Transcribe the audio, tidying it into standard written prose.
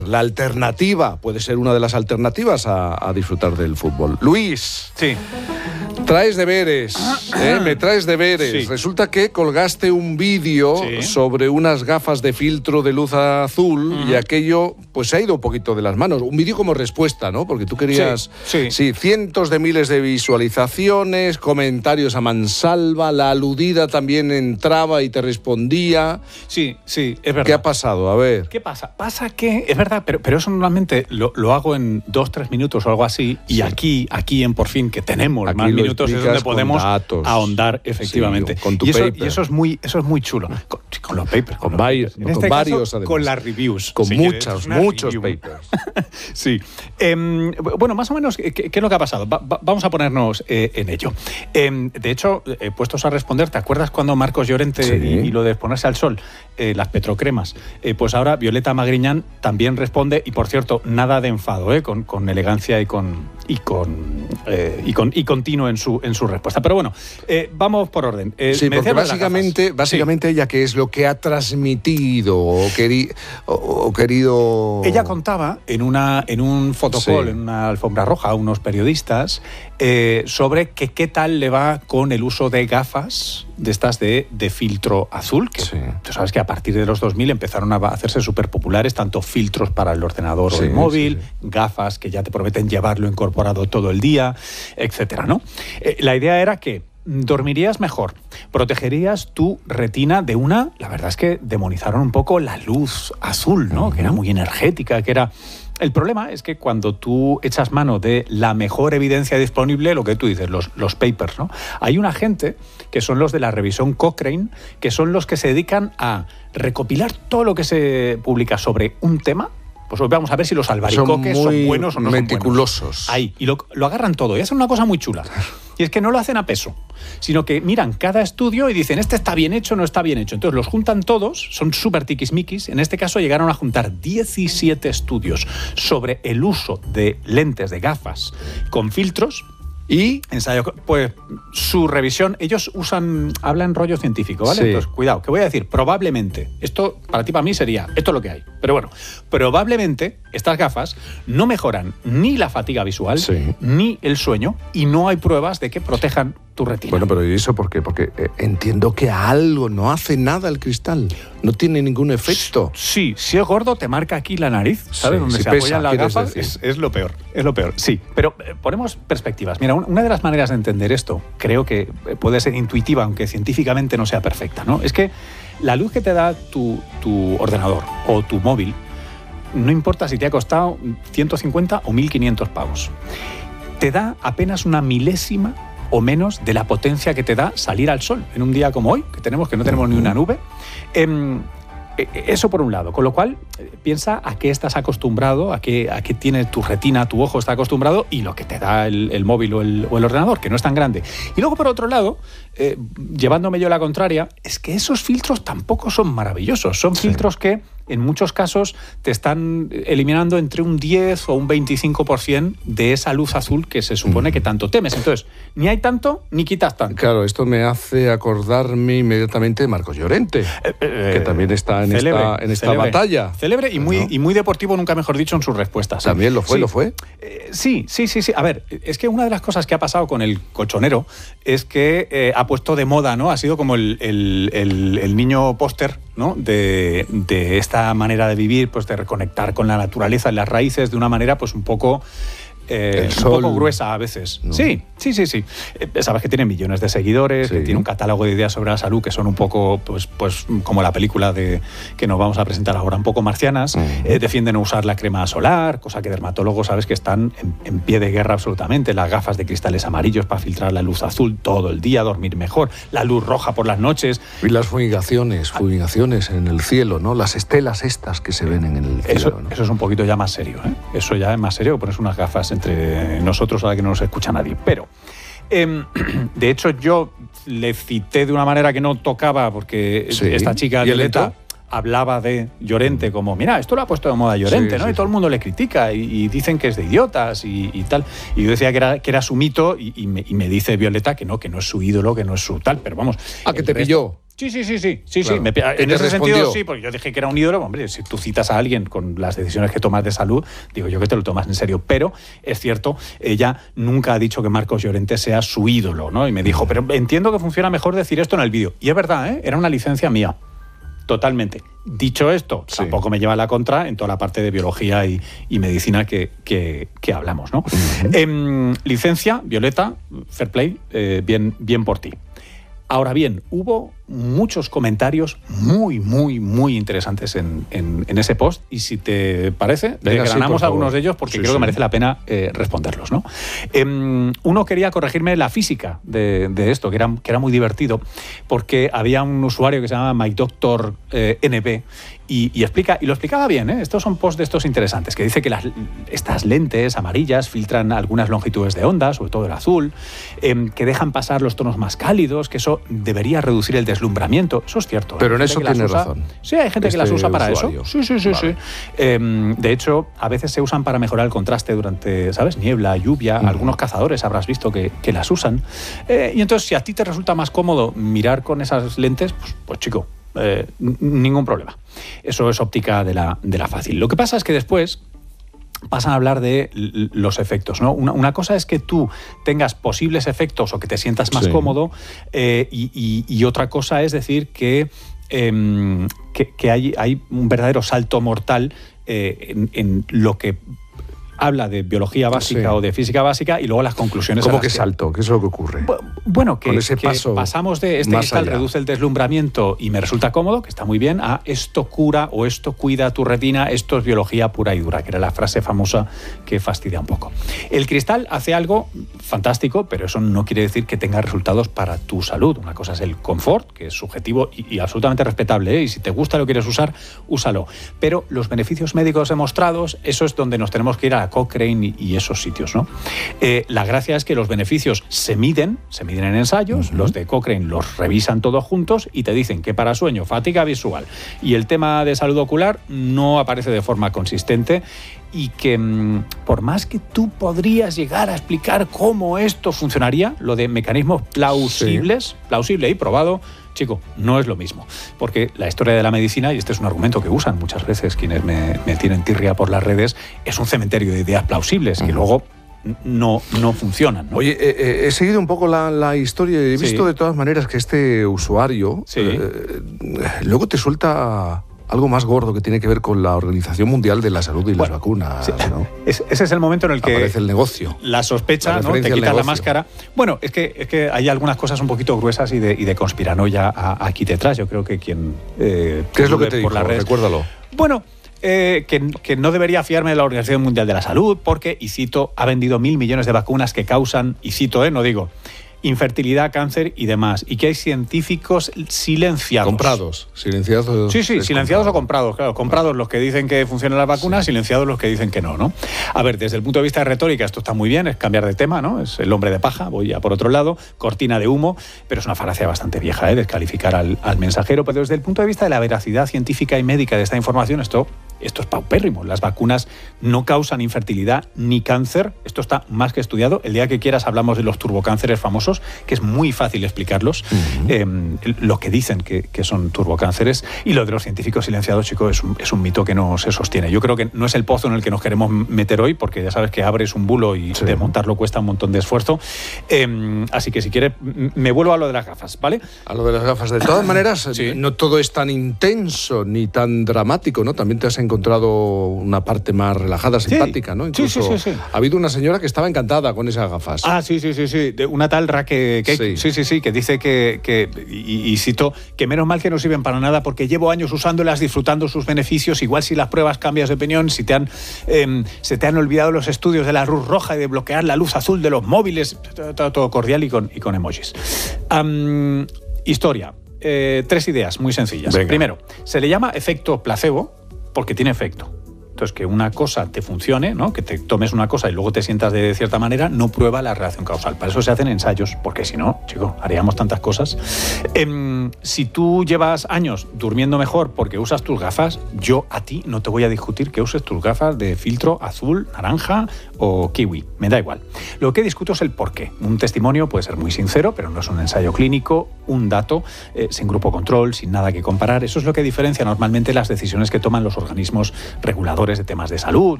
La alternativa, puede ser una de las alternativas a disfrutar del fútbol. Luis. Sí. Traes deberes, me traes deberes. Sí. Resulta que colgaste un vídeo sobre unas gafas de filtro de luz azul y aquello pues se ha ido un poquito de las manos. Un vídeo como respuesta, ¿no? Porque tú querías... Sí, cientos de miles de visualizaciones, comentarios a mansalva, la aludida también entraba y te respondía. Sí, es verdad. ¿Qué ha pasado? A ver. ¿Qué pasa? Pasa que, es verdad, pero eso normalmente lo hago en 2-3 minutos o algo así, y aquí en Por Fin, que tenemos aquí más minutos, es donde podemos ahondar, efectivamente. Sí, con tu paper. Y eso es muy chulo. Con los papers. Con varios, en este varios caso, además. con las reviews. Con muchos papers. Sí. Bueno, más o menos, ¿qué es lo que ha pasado? Vamos a ponernos en ello. De hecho, puestos a responder, ¿te acuerdas cuando Marcos Llorente y lo de ponerse al sol, las petrocremas? Pues ahora Violeta Magriñán también responde, y por cierto, nada de enfado, con elegancia y continuo en su respuesta. Pero bueno, vamos por orden. Sí, porque básicamente ella, ¿qué es lo que ha transmitido o querido? Ella contaba en un fotocall, en una alfombra roja, a unos periodistas, sobre qué tal le va con el uso de gafas de estas de filtro azul, que tú sabes que a partir de los 2000 empezaron a hacerse súper populares, tanto filtros para el ordenador o el móvil, gafas que ya te prometen llevarlo incorporado todo el día, etcétera, ¿no? La idea era que dormirías mejor, protegerías tu retina de la verdad es que demonizaron un poco la luz azul, ¿no? Que era muy energética, que era... El problema es que cuando tú echas mano de la mejor evidencia disponible, lo que tú dices, los papers, ¿no? Hay una gente que son los de la revisión Cochrane, que son los que se dedican a recopilar todo lo que se publica sobre un tema. Pues hoy vamos a ver si los albaricoques son buenos o no meticulosos. Son buenos. Ahí, y lo agarran todo, y hacen una cosa muy chula. Y es que no lo hacen a peso, sino que miran cada estudio y dicen, este está bien hecho, no está bien hecho. Entonces los juntan todos, son súper tiquismiquis. En este caso llegaron a juntar 17 estudios sobre el uso de lentes de gafas con filtros. Y ensayo, pues su revisión, ellos hablan rollo científico, ¿vale? Entonces, cuidado, que voy a decir, probablemente, esto para ti, para mí sería, esto es lo que hay. Pero bueno, probablemente estas gafas no mejoran ni la fatiga visual, ni el sueño, y no hay pruebas de que protejan tu retina. Bueno, pero ¿y eso por qué? Porque entiendo que a algo no hace nada el cristal, no tiene ningún efecto. Sí, si es gordo te marca aquí la nariz, ¿sabes? Donde se apoyan las gafas, es lo peor, sí. Pero ponemos perspectivas. Mira, una de las maneras de entender esto, creo que puede ser intuitiva, aunque científicamente no sea perfecta, ¿no? Es que la luz que te da tu ordenador o tu móvil, no importa si te ha costado 150 o 1.500 pavos, te da apenas una milésima o menos de la potencia que te da salir al sol en un día como hoy, que no tenemos ni una nube. Eso por un lado, con lo cual piensa a qué estás acostumbrado, a qué tiene tu retina, tu ojo está acostumbrado, y lo que te da el móvil o el ordenador, que no es tan grande. Y luego por otro lado, llevándome yo la contraria, es que esos filtros tampoco son maravillosos, son filtros que en muchos casos te están eliminando entre un 10 o un 25% de esa luz azul que se supone que tanto temes. Entonces, ni hay tanto ni quitas tanto. Claro, esto me hace acordarme inmediatamente de Marcos Llorente, que también está en esta batalla. Célebre y muy deportivo, nunca mejor dicho, en sus respuestas. ¿También lo fue? Sí. A ver, es que una de las cosas que ha pasado con el colchonero es que ha puesto de moda, ¿no? Ha sido como el niño póster, ¿no? De esta manera de vivir, pues de reconectar con la naturaleza y las raíces de una manera pues un poco gruesa a veces. ¿No? Sí. Sabes que tiene millones de seguidores, que tiene un catálogo de ideas sobre la salud que son un poco, pues como la película que nos vamos a presentar ahora, un poco marcianas. Defienden usar la crema solar, cosa que dermatólogos sabes que están en pie de guerra absolutamente. Las gafas de cristales amarillos para filtrar la luz azul todo el día, dormir mejor. La luz roja por las noches. Y las fumigaciones en el cielo, ¿no? Las estelas estas que se ven en el cielo. Eso es un poquito ya más serio, ¿eh? Eso ya es más serio que pones unas gafas entre nosotros a la que no nos escucha nadie. Pero, de hecho, yo le cité de una manera que no tocaba, porque esta chica Violeta hablaba de Llorente como, mira, esto lo ha puesto de moda Llorente, ¿no? Y todo el mundo le critica y dicen que es de idiotas y tal. Y yo decía que era su mito y me dice Violeta que no es su ídolo, que no es su tal, pero vamos. Que te pilló. Sí. En ese sentido sí, porque yo dije que era un ídolo. Hombre, si tú citas a alguien con las decisiones que tomas de salud, digo yo que te lo tomas en serio. Pero es cierto, ella nunca ha dicho que Marcos Llorente sea su ídolo, ¿no? Y me dijo, pero entiendo que funciona mejor decir esto en el vídeo. Y es verdad, era una licencia mía. Totalmente. Dicho esto, tampoco me lleva a la contra en toda la parte de biología y medicina que hablamos, ¿no? Licencia, Violeta, fair play, bien por ti. Ahora bien, hubo muchos comentarios muy interesantes en ese post, y si te parece, desgranamos algunos de ellos porque creo que merece la pena responderlos, ¿no? Uno quería corregirme la física de esto, que era muy divertido, porque había un usuario que se llama MyDoctorNB y lo explicaba bien, ¿eh? Estos son posts de estos interesantes, que dice que estas lentes amarillas filtran algunas longitudes de onda, sobre todo el azul, que dejan pasar los tonos más cálidos, que eso debería reducir el deslumbramiento. Eso es cierto. Pero en eso tiene razón. Sí, hay gente que las usa para usuario. Eso. Sí. De hecho, a veces se usan para mejorar el contraste durante, ¿sabes? Niebla, lluvia. Algunos cazadores habrás visto que las usan. Y entonces, si a ti te resulta más cómodo mirar con esas lentes, pues chico, ningún problema. Eso es óptica de la fácil. Lo que pasa es que después pasan a hablar de los efectos, ¿no? Una cosa es que tú tengas posibles efectos o que te sientas más cómodo, y otra cosa es decir que hay un verdadero salto mortal en lo que habla de biología básica o de física básica, y luego las conclusiones. ¿Cómo que salto? ¿Qué es lo que ocurre? Bueno, que pasamos de este cristal reduce el deslumbramiento y me resulta cómodo, que está muy bien, a esto cura o esto cuida tu retina, esto es biología pura y dura, que era la frase famosa que fastidia un poco. El cristal hace algo fantástico, pero eso no quiere decir que tenga resultados para tu salud. Una cosa es el confort, que es subjetivo y absolutamente respetable, ¿eh? Y si te gusta lo quieres usar, úsalo. Pero los beneficios médicos demostrados, eso es donde nos tenemos que ir a Cochrane y esos sitios, ¿no? La gracia es que los beneficios se miden en ensayos, los de Cochrane los revisan todos juntos y te dicen que para sueño, fatiga visual y el tema de salud ocular no aparece de forma consistente, y que por más que tú podrías llegar a explicar cómo esto funcionaría, lo de mecanismos plausibles, plausible y probado, chico, no es lo mismo. Porque la historia de la medicina, y este es un argumento que usan muchas veces quienes me tienen tirria por las redes, es un cementerio de ideas plausibles que luego no funcionan, ¿no? Oye, he seguido un poco la historia y he visto de todas maneras que este usuario luego te suelta algo más gordo que tiene que ver con la Organización Mundial de la Salud y las vacunas, ¿no? Ese es el momento en el que aparece el negocio. La sospecha, ¿no? Te quitas la máscara. Bueno, es que hay algunas cosas un poquito gruesas y de conspiranoia aquí detrás. Yo creo que quien... ¿Qué es lo que te dijo? Recuérdalo. Bueno, que no debería fiarme de la Organización Mundial de la Salud porque, y cito, ha vendido 1.000 millones de vacunas que causan, y cito, no digo, infertilidad, cáncer y demás, y que hay científicos silenciados. Comprados, silenciados. Sí, silenciados o comprados, claro. Comprados los que dicen que funcionan las vacunas, silenciados los que dicen que no, ¿no? A ver, desde el punto de vista de retórica esto está muy bien, es cambiar de tema, ¿no? Es el hombre de paja, voy ya por otro lado, cortina de humo, pero es una falacia bastante vieja, descalificar al mensajero, pero desde el punto de vista de la veracidad científica y médica de esta información, esto es paupérrimo. Las vacunas no causan infertilidad ni cáncer. Esto está más que estudiado. El día que quieras hablamos de los turbocánceres famosos, que es muy fácil explicarlos, lo que dicen que son turbocánceres. Y lo de los científicos silenciados, chicos, es un mito que no se sostiene. Yo creo que no es el pozo en el que nos queremos meter hoy, porque ya sabes que abres un bulo y desmontarlo cuesta un montón de esfuerzo. Así que si quieres, me vuelvo a lo de las gafas, ¿vale? A lo de las gafas. De todas maneras, no todo es tan intenso ni tan dramático, ¿no? También te has encontrado una parte más relajada, simpática, ¿no? Incluso sí. Ha habido una señora que estaba encantada con esas gafas. Sí. De una tal Raque Cake. Sí, que dice y cito, que menos mal que no sirven para nada porque llevo años usándolas, disfrutando sus beneficios. Igual si las pruebas cambias de opinión, si se te han olvidado los estudios de la luz roja y de bloquear la luz azul de los móviles. Todo cordial y con emojis. Historia. 3 ideas muy sencillas. Venga. Primero, se le llama efecto placebo porque tiene efecto. Entonces, que una cosa te funcione, ¿no? Que te tomes una cosa y luego te sientas de cierta manera, no prueba la relación causal. Para eso se hacen ensayos, porque si no, chico, haríamos tantas cosas. Si tú llevas años durmiendo mejor porque usas tus gafas, yo a ti no te voy a discutir que uses tus gafas de filtro azul, naranja o kiwi. Me da igual. Lo que discuto es el por qué. Un testimonio puede ser muy sincero, pero no es un ensayo clínico, un dato, sin grupo control, sin nada que comparar. Eso es lo que diferencia normalmente las decisiones que toman los organismos reguladores de temas de salud